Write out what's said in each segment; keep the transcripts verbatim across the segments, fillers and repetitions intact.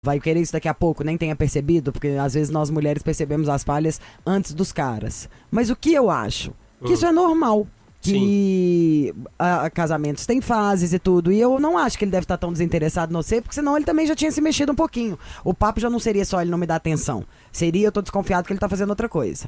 vai querer isso daqui a pouco, nem tenha percebido, porque às vezes nós mulheres percebemos as falhas antes dos caras. Mas o que eu acho? Que uhum. isso é normal. Que a, a casamentos têm fases e tudo. E eu não acho que ele deve estar tão desinteressado no você, porque senão ele também já tinha se mexido um pouquinho. O papo já não seria só ele não me dar atenção. Seria, eu tô desconfiado que ele tá fazendo outra coisa.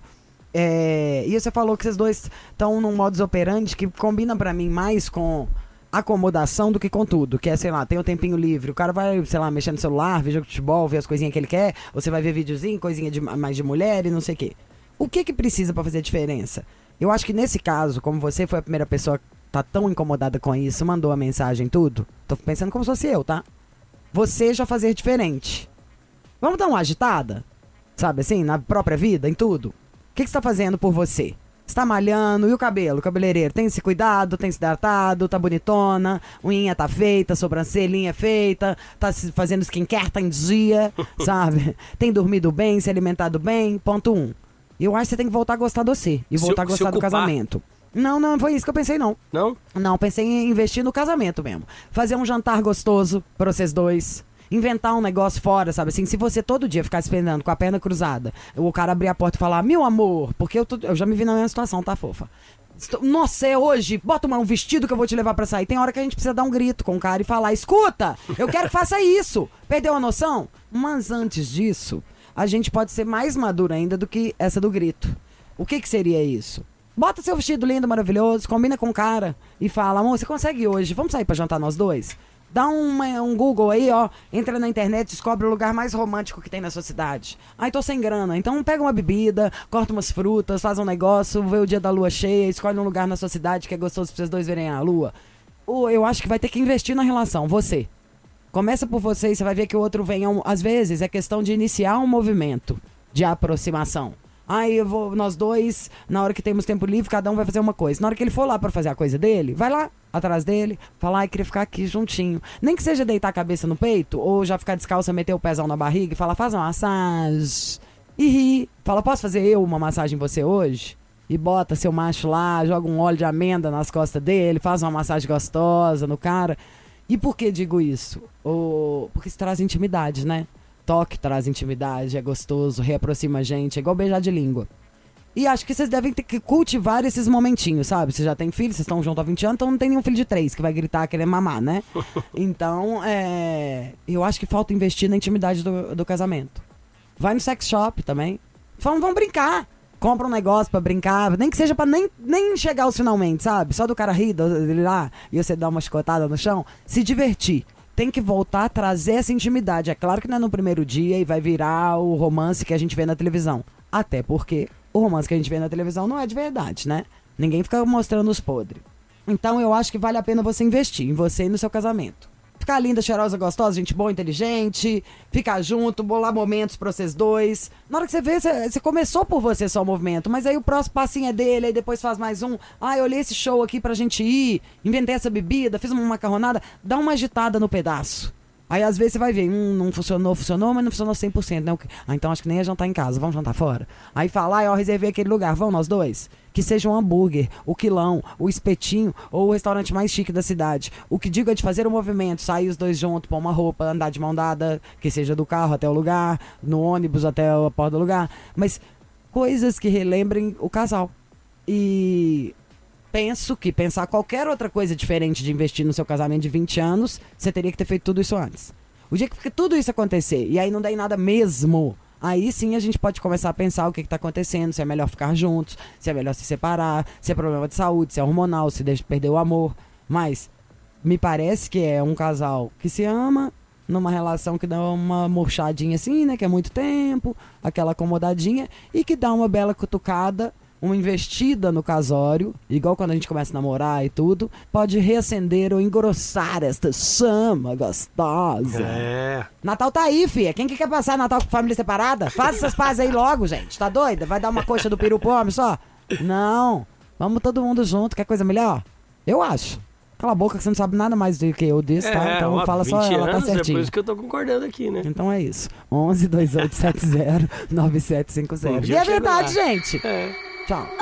É, e você falou que vocês dois estão num modus operandi que combina pra mim mais com acomodação do que com tudo. Que é, sei lá, tem um tempinho livre. O cara vai, sei lá, mexer no celular, ver jogo de futebol, ver as coisinhas que ele quer. Ou você vai ver videozinho, coisinha de, mais de mulher e não sei o quê. O que que precisa pra fazer a diferença? Eu acho que nesse caso, como você foi a primeira pessoa que tá tão incomodada com isso, mandou a mensagem e tudo, tô pensando como se fosse eu, tá? Você já fazer diferente. Vamos dar uma agitada? Sabe assim, na própria vida, em tudo? O que que você tá fazendo por você? Você tá malhando, e o cabelo? O cabeleireiro tem se cuidado, tem se hidratado, tá bonitona, unha tá feita, sobrancelhinha feita, tá fazendo skincare, tá em dia, sabe? Tem dormido bem, se alimentado bem, ponto um. Eu acho que você tem que voltar a gostar de você e voltar se, a gostar do casamento. Não, não foi isso que eu pensei, não. Não? Não, pensei em investir no casamento mesmo. Fazer um jantar gostoso pra vocês dois. Inventar um negócio fora, sabe assim? Se você todo dia ficar esperando com a perna cruzada, o cara abrir a porta e falar, meu amor, porque eu, tô, eu já me vi na mesma situação, tá, fofa? Nossa, é hoje, bota um vestido que eu vou te levar pra sair. Tem hora que a gente precisa dar um grito com o cara e falar, escuta, eu quero que faça isso. Perdeu a noção? Mas antes disso, a gente pode ser mais madura ainda do que essa do grito. O que que seria isso? Bota seu vestido lindo, maravilhoso, combina com o cara e fala, amor, você consegue hoje? Vamos sair pra jantar nós dois? Dá uma, um Google aí, ó, entra na internet, descobre o lugar mais romântico que tem na sua cidade. Ai, tô sem grana, então pega uma bebida, corta umas frutas, faz um negócio, vê o dia da lua cheia, escolhe um lugar na sua cidade que é gostoso pra vocês dois verem a lua. Ou eu acho que vai ter que investir na relação, você. Começa por você e você vai ver que o outro vem... Um, às vezes é questão de iniciar um movimento de aproximação. Aí eu vou, nós dois, na hora que temos tempo livre, cada um vai fazer uma coisa. Na hora que ele for lá pra fazer a coisa dele, vai lá, atrás dele, fala, ai, queria ficar aqui juntinho. Nem que seja deitar a cabeça no peito, ou já ficar descalça, meter o pezão na barriga e fala, faz uma massagem. E ri. Fala, posso fazer eu uma massagem em você hoje? E bota seu macho lá, joga um óleo de amêndoa nas costas dele, faz uma massagem gostosa no cara... E por que digo isso? O... Porque isso traz intimidade, né? Toque traz intimidade, é gostoso, reaproxima a gente, é igual beijar de língua. E acho que vocês devem ter que cultivar esses momentinhos, sabe? Vocês já têm filho, vocês estão juntos há vinte anos, então não tem nenhum filho de três que vai gritar, querer mamar, né? Então, é... eu acho que falta investir na intimidade do, do casamento. Vai no sex shop também. Vamos, vamos brincar. Compra um negócio pra brincar, nem que seja pra nem, nem chegar aos finalmente, sabe? Só do cara rir dele lá e você dar uma chicotada no chão. Se divertir. Tem que voltar a trazer essa intimidade. É claro que não é no primeiro dia e vai virar o romance que a gente vê na televisão. Até porque o romance que a gente vê na televisão não é de verdade, né? Ninguém fica mostrando os podres. Então eu acho que vale a pena você investir em você e no seu casamento. Ficar linda, cheirosa, gostosa, gente boa, inteligente, ficar junto, bolar momentos pra vocês dois. Na hora que você vê, você, você começou por você só o movimento, mas aí o próximo passinho é dele, aí depois faz mais um. Ah, eu olhei esse show aqui pra gente ir, inventei essa bebida, fiz uma macarronada, dá uma agitada no pedaço. Aí às vezes você vai ver, hum, não funcionou, funcionou, mas não funcionou cem por cento, né? Ah, então acho que nem ia jantar em casa, vamos jantar fora. Aí fala, ah, eu reservei aquele lugar, vamos nós dois? Que seja um hambúrguer, o quilão, o espetinho ou o restaurante mais chique da cidade. O que digo é de fazer o movimento, sair os dois juntos, pôr uma roupa, andar de mão dada, que seja do carro até o lugar, no ônibus até a porta do lugar. Mas coisas que relembrem o casal. E... penso que pensar qualquer outra coisa diferente de investir no seu casamento de vinte anos, você teria que ter feito tudo isso antes. O dia que tudo isso acontecer e aí não der em nada mesmo, aí sim a gente pode começar a pensar o que está acontecendo, se é melhor ficar juntos, se é melhor se separar, se é problema de saúde, se é hormonal, se deixa perder o amor. Mas me parece que é um casal que se ama, numa relação que dá uma murchadinha assim, né, que é muito tempo, aquela acomodadinha, e que dá uma bela cutucada, uma investida no casório, igual quando a gente começa a namorar e tudo, pode reacender ou engrossar esta chama gostosa. É. Natal tá aí, filha. Quem que quer passar Natal com família separada? Faz essas pazes aí logo, gente. Tá doida? Vai dar uma coxa do peru pro homem só? Não. Vamos todo mundo junto. Quer coisa melhor? Eu acho. Cala a boca que você não sabe nada mais do que eu disse, tá? É, então ó, fala só ela, tá certinho. É por isso que eu tô concordando aqui, né? Então é isso. onze, dois oito sete zero, nove sete cinco zero. E é verdade, gente. É. Tchau.